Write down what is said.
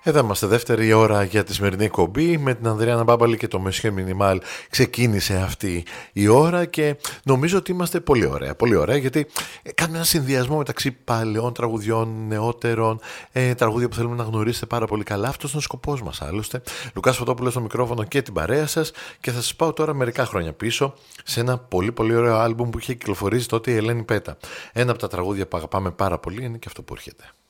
Εδώ είμαστε, δεύτερη ώρα για τη σημερινή εκπομπή με την Ανδριάννα Μπάμπαλη και το Monsieur Minimal. Ξεκίνησε αυτή η ώρα και νομίζω ότι είμαστε πολύ ωραία γιατί κάνουμε ένα συνδυασμό μεταξύ παλαιών τραγουδιών, νεότερων, τραγούδια που θέλουμε να γνωρίσετε πάρα πολύ καλά. Αυτός είναι ο σκοπός μας άλλωστε. Λουκάς Φωτόπουλος στο μικρόφωνο και την παρέα σας, και θα σας πάω τώρα μερικά χρόνια πίσω σε ένα πολύ ωραίο άλμπουμ που είχε κυκλοφορήσει τότε η Ελένη Πέτα. Ένα από τα τραγούδια που αγαπάμε πάρα πολύ είναι και αυτό που έρχεται.